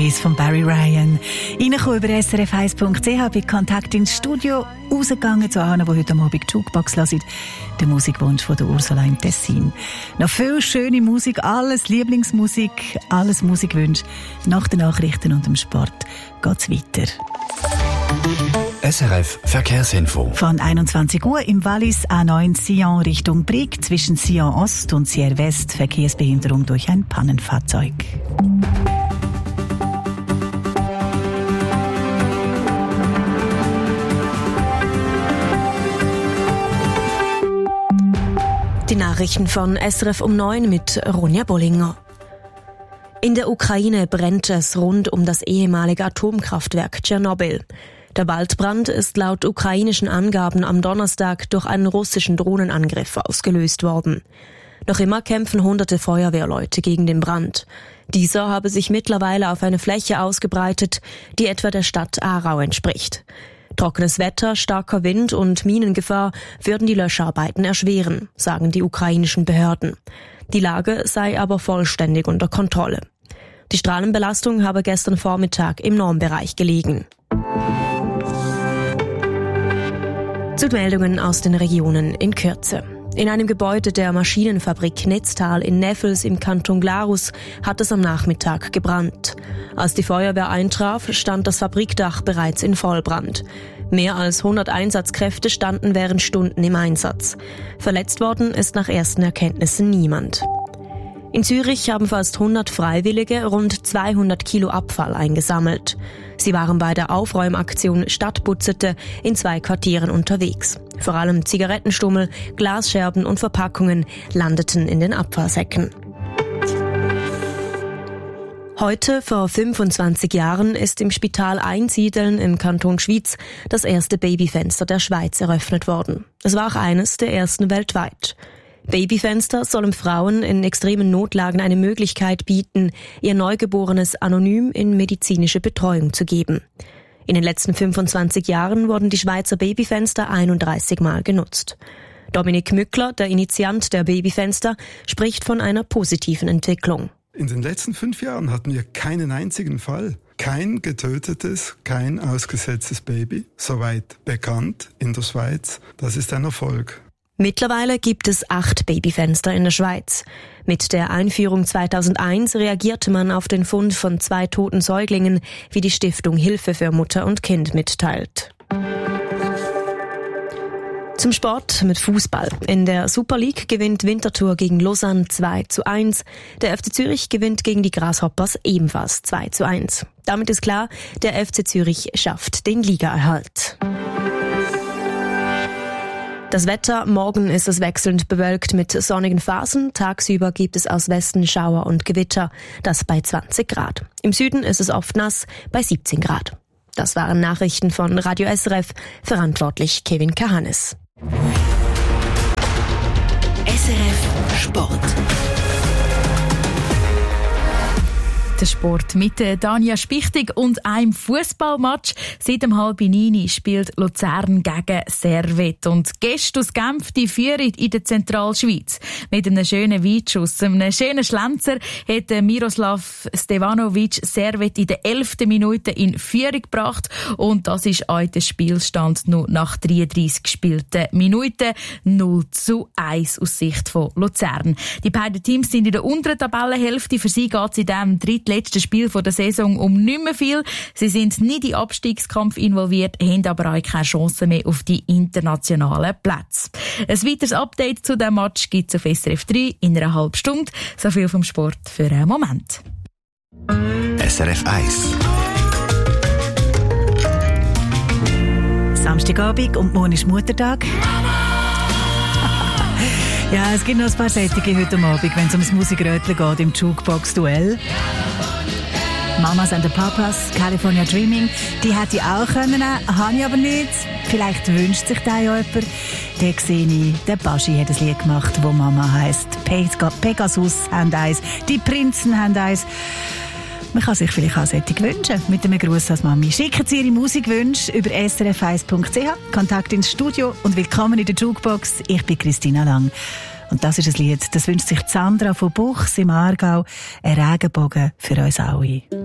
Memories von Barry Ryan. Reingekommen über srf1.ch, bei Kontakt ins Studio, rausgegangen zu allen, die heute Abend Jukebox hören. Der Musikwunsch von der Ursula im Tessin. Noch viel schöne Musik, alles Lieblingsmusik, alles Musikwünsche. Nach den Nachrichten und dem Sport geht's weiter. SRF Verkehrsinfo. Von 21 Uhr im Wallis A9 Sion Richtung Brig zwischen Sion Ost und Sierre West Verkehrsbehinderung durch ein Pannenfahrzeug. Die Nachrichten von SRF um 9 mit Ronja Bollinger. In der Ukraine brennt es rund um das ehemalige Atomkraftwerk Tschernobyl. Der Waldbrand ist laut ukrainischen Angaben am Donnerstag durch einen russischen Drohnenangriff ausgelöst worden. Noch immer kämpfen hunderte Feuerwehrleute gegen den Brand. Dieser habe sich mittlerweile auf eine Fläche ausgebreitet, die etwa der Stadt Aarau entspricht. Trockenes Wetter, starker Wind und Minengefahr würden die Löscharbeiten erschweren, sagen die ukrainischen Behörden. Die Lage sei aber vollständig unter Kontrolle. Die Strahlenbelastung habe gestern Vormittag im Normbereich gelegen. Zu Meldungen aus den Regionen in Kürze. In einem Gebäude der Maschinenfabrik Netztal in Neffels im Kanton Glarus hat es am Nachmittag gebrannt. Als die Feuerwehr eintraf, stand das Fabrikdach bereits in Vollbrand. Mehr als 100 Einsatzkräfte standen während Stunden im Einsatz. Verletzt worden ist nach ersten Erkenntnissen niemand. In Zürich haben fast 100 Freiwillige rund 200 Kilo Abfall eingesammelt. Sie waren bei der Aufräumaktion Stadtputzete in 2 Quartieren unterwegs. Vor allem Zigarettenstummel, Glasscherben und Verpackungen landeten in den Abfallsäcken. Heute, vor 25 Jahren, ist im Spital Einsiedeln im Kanton Schwyz das erste Babyfenster der Schweiz eröffnet worden. Es war auch eines der ersten weltweit. Babyfenster sollen Frauen in extremen Notlagen eine Möglichkeit bieten, ihr Neugeborenes anonym in medizinische Betreuung zu geben. In den letzten 25 Jahren wurden die Schweizer Babyfenster 31 Mal genutzt. Dominik Mückler, der Initiant der Babyfenster, spricht von einer positiven Entwicklung. In den letzten 5 Jahren hatten wir keinen einzigen Fall. Kein getötetes, kein ausgesetztes Baby, soweit bekannt in der Schweiz. Das ist ein Erfolg. Mittlerweile gibt es 8 Babyfenster in der Schweiz. Mit der Einführung 2001 reagierte man auf den Fund von 2 toten Säuglingen, wie die Stiftung Hilfe für Mutter und Kind mitteilt. Zum Sport mit Fußball. In der Super League gewinnt Winterthur gegen Lausanne 2:1. Der FC Zürich gewinnt gegen die Grasshoppers ebenfalls 2:1. Damit ist klar, der FC Zürich schafft den Ligaerhalt. Das Wetter, morgen ist es wechselnd bewölkt mit sonnigen Phasen. Tagsüber gibt es aus Westen Schauer und Gewitter, das bei 20 Grad. Im Süden ist es oft nass, bei 17 Grad. Das waren Nachrichten von Radio SRF, verantwortlich Kevin Kahanes. SRF Sport. Der Sport mit Dania Spichtig und einem Fußballmatch. Seit 8:30 spielt Luzern gegen Servette. Und Gäste aus Genf, die führen in der Zentralschweiz. Mit einem schönen Weitschuss, einem schönen Schlenzer, hat Miroslav Stevanovic Servette in der 11. Minute in Führung gebracht. Und das ist auch der Spielstand nur nach 33 gespielten Minuten. 0:1 aus Sicht von Luzern. Die beiden Teams sind in der unteren Tabellenhälfte. Für sie geht es in diesem drittletzten Spiel der Saison um nicht mehr viel. Sie sind nicht in Abstiegskampf involviert, haben aber auch keine Chance mehr auf die internationalen Plätze. Ein weiteres Update zu diesem Match gibt es auf SRF 3 in einer halben Stunde. So viel vom Sport für einen Moment. SRF 1. Samstagabend und morgen ist Muttertag. Ja, es gibt noch ein paar Sättige heute Abend, wenn es ums Musikröteln geht im Jukebox-Duell. Mamas and the Papas, California Dreaming, die hätte ich auch können, habe ich aber nicht. Vielleicht wünscht sich da ja jemand. Da sehe ich, der Baschi hat ein Lied gemacht, das Mama heisst. Pegasus haben eins, die Prinzen haben eins. Man kann sich vielleicht auch solche wünschen. Mit einem Gruß als Mami. Schicken Sie Ihre Musikwünsche über srf1.ch, Kontakt ins Studio und willkommen in der Jukebox. Ich bin Christina Lang. Und das ist ein Lied, das wünscht sich Sandra von Buchs im Aargau. Ein Regenbogen für uns alle.